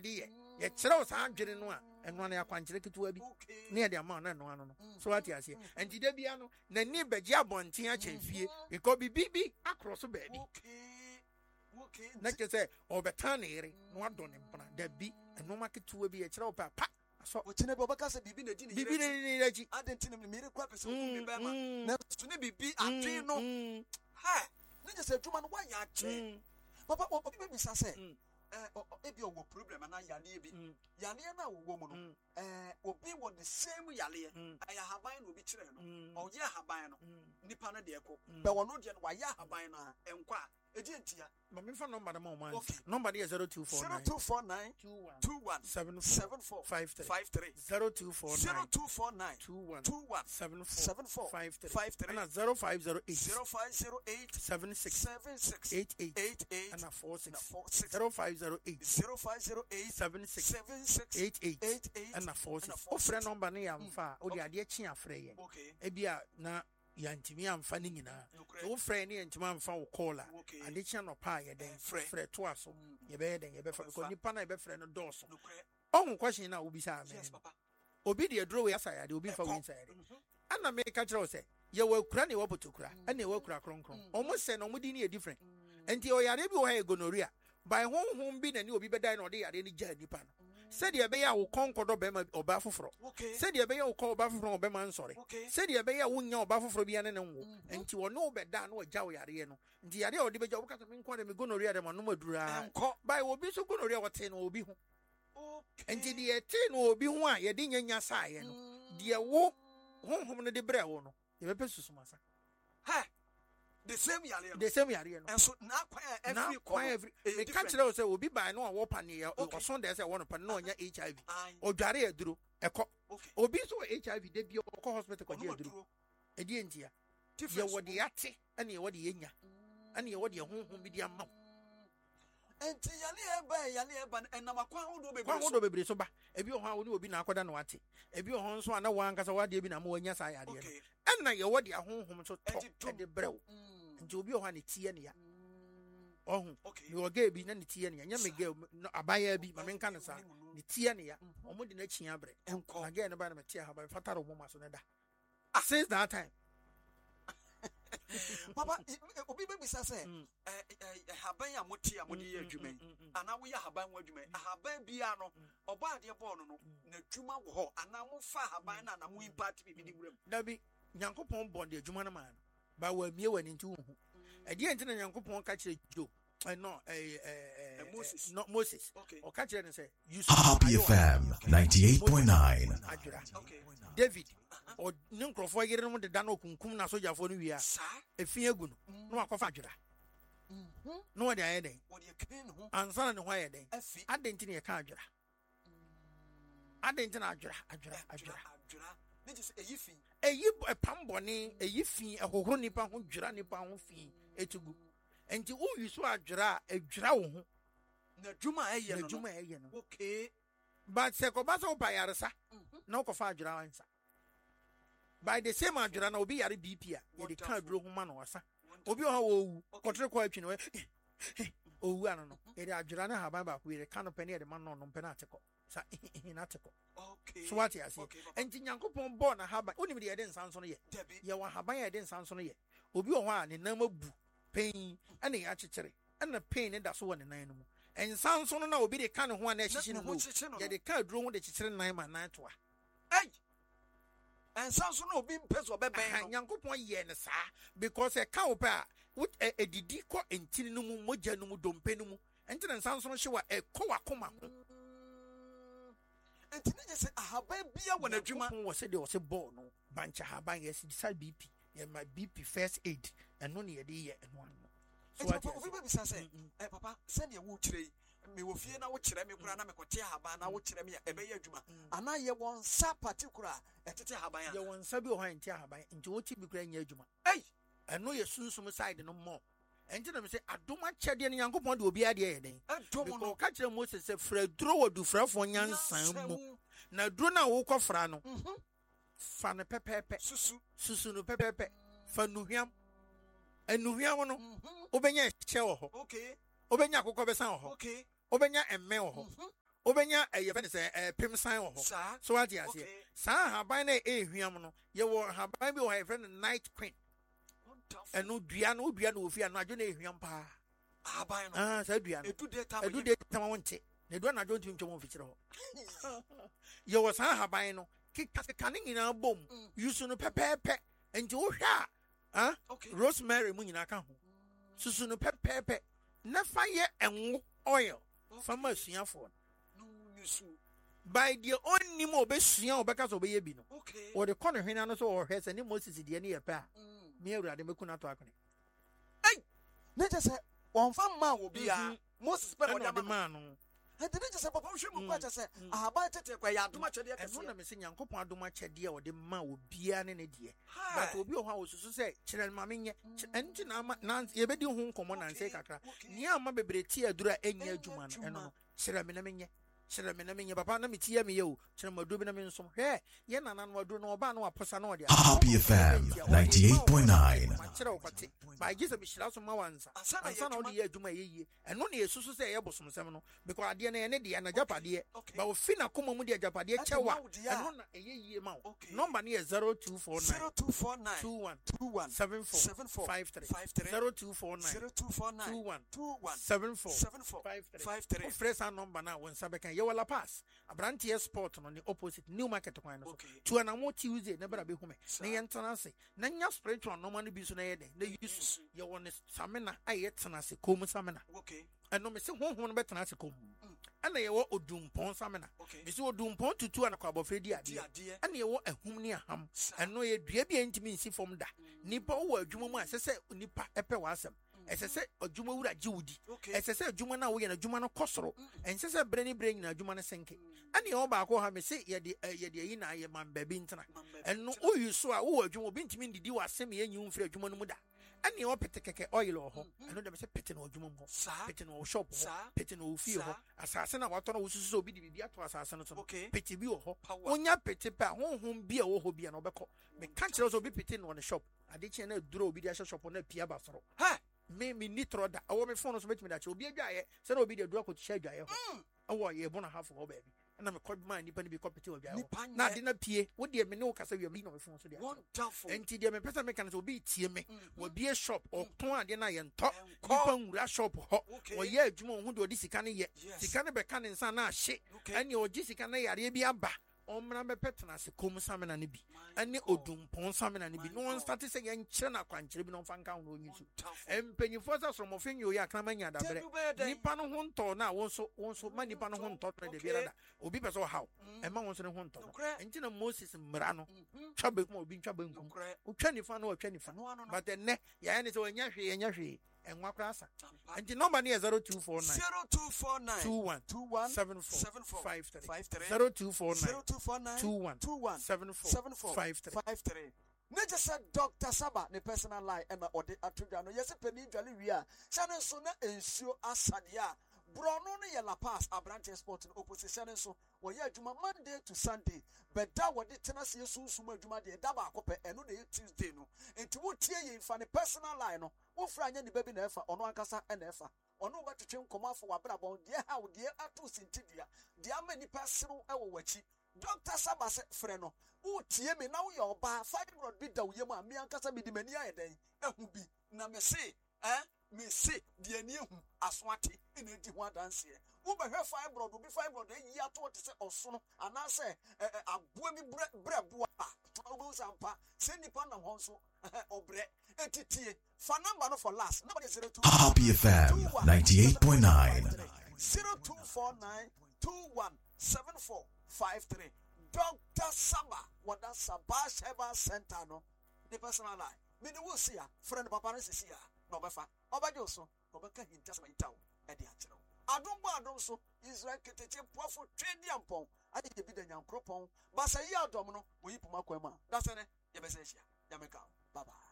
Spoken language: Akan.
yɛde yɛ kyerɛw saa adwene no a ɛno na yakwankyerɛ ketewa bi ne yɛde ama na no ano no so ate ase enti da bia no n'ani bɛgye abɔnten akyɛ fie because bibi akorɔ so baabi na kyerɛ sɛ ɔbɛtan ne yere na wadɔ ne mpena da bi ɛnoma ketewa bi yɛkyerɛw pa so otine bo baka se bibi na di ne bibi ne reji adentine me mere kwa pese me ba ma na so ne bibi atwe no ha ne je se adwuma no wa ya ache papa obi be bisa se ebi owo problem na yale bi yale na wo mu no obi wo the same yale aya haban na obi kire no o ye haban no nipa na de ekọ be wo no de no wa ya haban na enkwa eji entia but me fa number ma o man number is 0249 21 74 53 0249 21 74 53 and 0508 76 88 and 46 0508 76 88 and 46 o friend number na ya mfa o de ade chi afre ye e bia na yantimi amfa ni nyina wo frɛ ne yantimi amfa wo call a ade kyɛ no pa yɛ den frɛ to aso yɛ bɛyɛ den yɛ bɛfa because nipa na yɛ bɛfrɛ no dɔɔso ɔhu question na obi sa amen obi de aduro we asa yɛ de obi fa wo nsa yɛ de ana me ka kyerɛ wo sɛ yɛ wɔ kura ne wɔ potokura ɛna wɔ kura kronkron ɔmo sɛ na ɔmo di ne yɛ different enti ɔyare bi wɔ ha yɛ gonorrhea by honhom bi na ni obi bɛdan na ɔde yare ne gya nipa no sɛdeɛ ɛbɛyɛ a wo kɔnkɔdɔ bɛma ɔba foforɔ sɛdeɛ ɛbɛyɛ wo kɔ ɔba foforɔ ɔbɛma nsɔre sɛdeɛ ɛbɛyɛ a wonya ɔba foforɔ bi ane ne nwo nti wɔne wo bɛda na ɔgya wo yareɛ no nti yareɛ a ɔde bɛgya wo kasa me nkɔ de me gonorrhea de ma no madura by obi so gonorrhea wɔte no obi ho nti deɛ ɛte no obi ho a yɛde nyanya saeɛ no deɛ wo honhom no de brɛ wo no yɛbɛpɛ susumasa the same yare no and so na every me catch there say obi buy no wo pa ne oso de say won pa no nya HIV odware aduro ekọ obi so HIV de bi okọ hospital ko je aduro e die ntia ye wo de ate ene ye wo de yenya ene ye wo de honhom bi de ama enti yale eba enam akwa ho do bebre so ba e bi o ha wo ni obi na akoda na wate e bi o ho nso ana wan kasa wade bi na ma wanya sa yade no ena ye wo de honhom so to de brew nti obi o ha ne tie ne ya ohun ni o ga bi na ne tie ne ya nya me ga abaya bi ma me nka ne sa ne tie ne ya o mo de na chia bre na ga ne ba na me tie ha ba fataro mo ma so ne da since that time papa obi be bisa say haban ya moti ya modi adwuma ana wo ya haban wo adwuma haban bia no oba ade ball no na adwuma wo ho ana mo fa haban na mo impact bi di wuram da bi nyankopon bond de adwuma na ma no ba wa mie wani nti wo hu ade enti na nyankopon ka kire jo Moses o ka kire ne say Happy FM 98.9 David o nkrofo yere no de da na okunkum na sojafo no wi a efie egu no na wakofa adwira no wode aye den ansa na ne ho aye den adenti ne ka adwira adenti na adwira ne just eyifi pambone eyifi ahohoro nipa ho dwira nipa ho fi etugu enti wo yiso adwira adwira wo ho na dwuma eye no okay but se ko ba so pa yaresa na ko fa adwira wansa by the same adwira na obi yare BP a ye de ka adwiro ho ma no wasa obi o ha wo wu kotre ko atwi no owu ano no ye de adwira na ha ba ba ko ye ka no pene ye de ma no no pene ateko sa na ateko okay so what you say enti nyankopon bo na ha ba onim de ye de nsanso no ye wa ha ba ye de nsanso no ye obi o ho a ne nam abu pain ane ya kyekere ane pain ne da so wo ne nan no mu ensanso no na obi de ka ne ho na ehyehye no ye de ka aduro ho de kyekere nan ma nan to a ensanso no obi mpeso beben no nyankopon ye ne saa because e ka wo pa edidi ko entini no mu mogya no mu dompe no mu enti ne ensanso no hye wa ekọ wakoma ho enti ne se ahaba bia wona adwuma wo se de wo se ball no bancha haba yes decide BP ye my BP first aid eno ne ye de ye eno ano so what obi be bisa say papa send ye wo kire me wo fie na wo kire me kura na me kote haba na wo kire me ebe ye adwuma ana ye won sa particular etete haba ya ye won sa bi o han enti haba enti wo ti bi kura nya adwuma eno ye sunsum side no mo enti na me say adoma kyede ne yankopon de obi ade ye den because ka kire Moses say fraduro wodu frafo nyansan mu na duro na wo kofra no fa ne pepepe susu no pepepe fa nuhwam enuhwam no obenya hye wo ho okay obenya akokọ besan wo ho okay obenya emme wo ho obenya ye fe say pem san wo ho so what you say sa haban na ehwiam no ye wo haban bi wo ha friend night queen enu dua no ofia no adwo na ehwiam pa haban no sa dua no edu de tam wonte na edu na adwo ntwom wo fikire ho ye wo sa haban no kika ne nyina bom yusu no pepepe enti wo hwa rosemary mu nyina ka ho susu no pepepe na fa ye enwo oil fama asuafo no yusu by the only mo be sua obeka so be ye bi no o de kono hwena no so o hwe se ni Moses de ne ye pa me awurade mekuna to akone na je se won fa ma wo bia Moses pe wo de ma no didn't just say, Papa, you might say, I about to take away Aduma Chedi. I don't know, Yankopon Aduma Chedi or the man will be an idea. But will be a house to say, Children Mammy, and Nancy, you better home common and say, Kaka. Near my baby, Tia Dura, and Juman, and Sheraminamia. Sheraminamia, Papa, me tia me yo, Cheramodubinamin some hair. Yana will do no ban or Posanodia. Happy FM 98.9. By Jesus, Michelle Mawans, and son of the year to my ye, and only a Susu say Abosom Seminole, because I didn't any and a Japadia, but Fina Kumamudia Japadia Chawa, and one a year mount. Number near 0249 0249 Fresh number now when Sabekan Yola Pass, a Brantier Sport on the opposite New Market to to an amount Tuesday, never be home. Nayantanasi, Nanya spiritual no money be so they use. You want Samena, I yet Tanasi, Como Samena. And no missing one better as a comb. And they were Odum Pon Samena. Miss Odum Pon to 2 and a crab of Fredia, and you were a humnia ham, and no, you be intimacy from that. Nipa or Juma, as I said, Nipa Epewasam. As I said, or Juma Judy. As I said, Jumana, we and a Jumano Costro, and says a Brenny bring a Jumana Senke. And the Obako have me say, Yadina, man, Babintana. And no, you saw, oh, Juma Bintimin, did you are semi and you for Jumanamuda. And you peteke oil or home, and no petting or Jummo, petting or shop, petting or feel, assassin of what was so be the assassin, petty view, when ya petty pa, whom be a hobby and obeco, me can't also be petting on the shop. I did draw be the shop on the Pia Basro. Ha! May me nitro that I want me phone with me that you'll be a guy, so will be the drug with shade. Oh, you're one half of baby. And I'm a cold mind, depending be competitive. Not in a PA, what do you mean? No, because you're being on the phone today. And TDM person mechanics will be TMA, will be a shop or Tuan and top, Copon, shop, or yeah, Jumon, who do this can yet. The can in Sana shit, and your Jessica Arabia ba. Omrambe petnas come salmon and be and odum pon salmon and be no one started saying China country no fan count on you. And penny for us from offering you Yakramania da Nipano Honto now also money Pano Honto the Vera Obi so how a man wants a Honto and Tina Moses Murano trouble more being trouble Uchanifano or Chanifan but then Yan is on Yashi and Yashi. And Wakrasa. And the number near 0249 0249 Nature said Dr. Saba, the personal lie, Emma or the Atudano, yes, a penny Jalia, Shannon Sona and Sue Asadia, Brono La Paz, a branch sport in opposition, so, well, yeah, Juma Monday to Sunday, but that was the Tennessee Suma Juma, the Daba Cope, and no Tuesday, no, and to what tear you find a personal line, no, what Frank and the baby never, on one casa and ever, or no what to change come out for Wabrabon, dear, how dear Atus in Tidia, there are many personal watch. Dr. Saba said, Freno, who tear me now your bar, 5 bit the Yama, me and Casa be the many a day, and who be, na me say, me say, dear new Aswati in a D1 dance here. Who by her 5 will be 5 a year to say or son, and I say, a booming bread, send upon them also, or bread, entity, for number for last, nobody 02. Happy FM 98.9 0249 217453. Dr. Saba, what that Sabash Herbal Center, no, the personal line. Me the will see ya, friend Papa is here, no befa, Obajoso, Obaka in just my town, at the Antino. I don't so Israel Kitchen Powerful Trading Pong, I did be the young cropon, but say, yeah, Domino, we put my quema. That's it, Yabesia, Yamaka, bye bye.